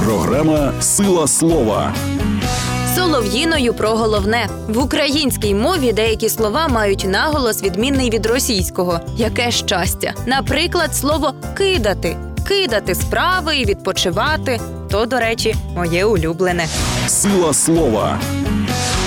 Програма «Сила слова». Солов'їною про головне. В українській мові деякі слова мають наголос відмінний від російського. Яке щастя! Наприклад, слово «кидати». Кидати справи і відпочивати. То, до речі, моє улюблене. Сила слова.